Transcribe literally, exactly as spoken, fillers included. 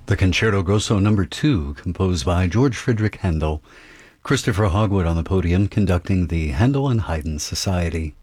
The Concerto Grosso Number Two, composed by George Friedrich Handel. Christopher Hogwood on the podium, conducting the Handel and Haydn Society.